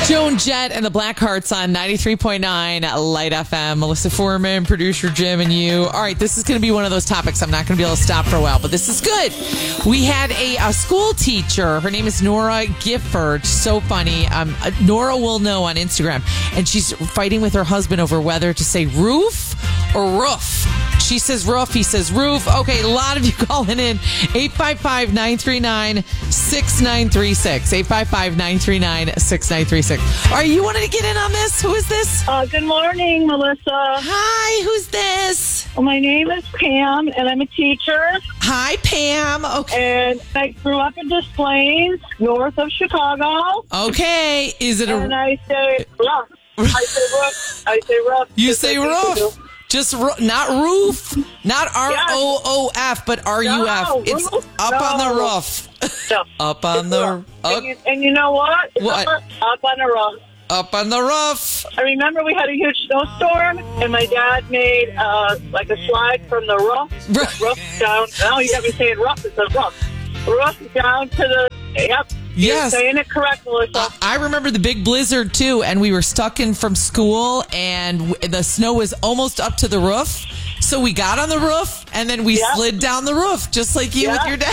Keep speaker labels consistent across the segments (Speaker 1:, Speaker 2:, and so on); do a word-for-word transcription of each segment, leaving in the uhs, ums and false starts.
Speaker 1: Joan Jett and the Blackhearts on ninety-three point nine Light F M. Melissa Foreman, producer Jim, and you. All right, this is going to be one of those topics I'm not going to be able to stop for a while, but this is good. We had a, a school teacher. Her name is Nora Gifford. So funny. Um, Nora will know on Instagram. And she's fighting with her husband over whether to say roof or roof. She says roof. He says roof. Okay, a lot of you calling in. eight five five, nine three nine, six nine three six. eight five five, nine three nine, six nine three six. All right, you wanted to get in on this? Who is this?
Speaker 2: Uh, good morning, Melissa.
Speaker 1: Hi, who's this?
Speaker 2: Well, my name is Pam, and I'm a teacher.
Speaker 1: Hi, Pam. Okay.
Speaker 2: And I grew up in Des Plaines, north of Chicago.
Speaker 1: Okay. Is it a...
Speaker 2: And I say rough. I say rough. I say rough.
Speaker 1: You say roof. Just ro- not roof, not R O O F, but R U F.
Speaker 2: No,
Speaker 1: it's
Speaker 2: roof.
Speaker 1: up
Speaker 2: No.
Speaker 1: on the roof.
Speaker 2: No.
Speaker 1: Up on
Speaker 2: It's
Speaker 1: the
Speaker 2: rough.
Speaker 1: up,
Speaker 2: And, you, and you know what? It's
Speaker 1: What?
Speaker 2: Up, up on the roof.
Speaker 1: up on the roof.
Speaker 2: I remember we had a huge snowstorm, and my dad made uh, like a slide from the roof,
Speaker 1: Right.
Speaker 2: roof down. Now you got me saying roof. It's a roof. Roof down to the. Yep.
Speaker 1: Yes.
Speaker 2: You're saying it correct, Melissa.
Speaker 1: Uh, I remember the big blizzard too, and we were stuck in from school, and w- the snow was almost up to the roof. So we got on the roof, and then we
Speaker 2: Yeah.
Speaker 1: slid down the roof, just like you
Speaker 2: Yeah.
Speaker 1: with your dad.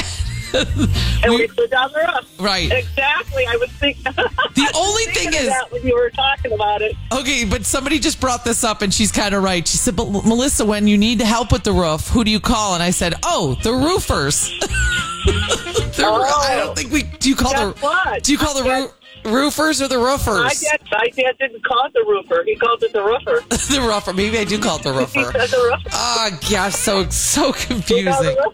Speaker 2: and we,
Speaker 1: We-
Speaker 2: slid down the roof.
Speaker 1: Right.
Speaker 2: Exactly. I was thinking.
Speaker 1: The only thing is,
Speaker 2: that when you were talking about it.
Speaker 1: okay, but somebody just brought this up, and she's kind of right. She said, "But Melissa, when you need help with the roof, who do you call?" And I said, "Oh, the roofers." The-
Speaker 2: Oh.
Speaker 1: I don't think we. Do you call
Speaker 2: Guess
Speaker 1: the?
Speaker 2: what?
Speaker 1: Do you call the roo- roofers or the
Speaker 2: My
Speaker 1: roofers?
Speaker 2: dad, my dad didn't call it the roofer. He called it the roofer.
Speaker 1: The roofer. Maybe I do call it the
Speaker 2: He
Speaker 1: roofer.
Speaker 2: said the roofer.
Speaker 1: Oh gosh, so so
Speaker 2: He called
Speaker 1: confusing.
Speaker 2: the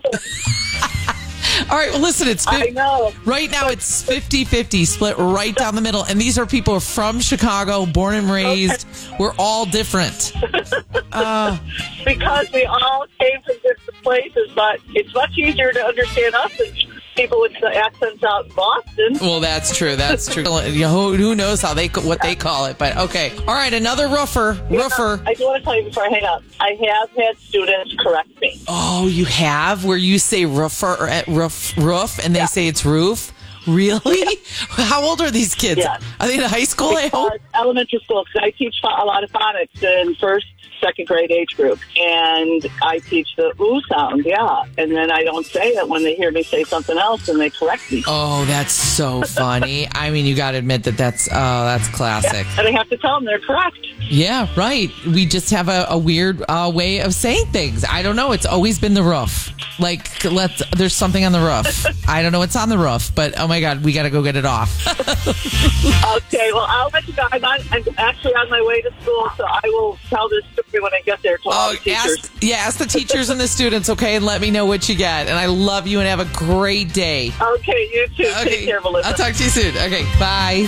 Speaker 2: roofer.
Speaker 1: All right, well listen, it's
Speaker 2: I
Speaker 1: fif-
Speaker 2: know.
Speaker 1: right now it's fifty-fifty, split right down the middle, and these are people from Chicago, born and raised. We're all different. Uh,
Speaker 2: Because we all came from different places, but it's much easier to understand us than people with the accents out in Boston.
Speaker 1: well, that's true. That's true. You know, who, who knows how they what they call it? But okay, all right, another roofer, roofer.
Speaker 2: I do want to tell you before I hang up, I have had students correct me.
Speaker 1: Oh, you have where you say roofer or at roof roof, and they
Speaker 2: Yeah.
Speaker 1: say it's roof. Really? How old are these kids?
Speaker 2: Yeah.
Speaker 1: Are they in high school? I hope.
Speaker 2: Uh, elementary school, because I teach pho- a lot of phonics in first, second grade age group, and I teach the ooh sound, yeah, and then I don't say it when they hear me say something else, and they correct me.
Speaker 1: Oh, that's so funny. I mean, you got to admit that that's oh, that's classic.
Speaker 2: And I have to tell them they're correct.
Speaker 1: Yeah, right. We just have a, a weird uh, way of saying things. I don't know. It's always been the roof. Like, let's. There's something on the roof. I don't know what's on the roof, but oh my god, we got to go get it off.
Speaker 2: Okay, well, I'll let you go. I'm, on, I'm actually on my way to school, so I will tell this story when I get there to all
Speaker 1: Oh,
Speaker 2: the teachers.
Speaker 1: ask, yeah, ask the teachers and the students, okay, and let me know what you get. And I love you and have a great day.
Speaker 2: Okay, you too.
Speaker 1: Okay,
Speaker 2: Take care, Melissa.
Speaker 1: I'll talk to you soon. Okay, bye.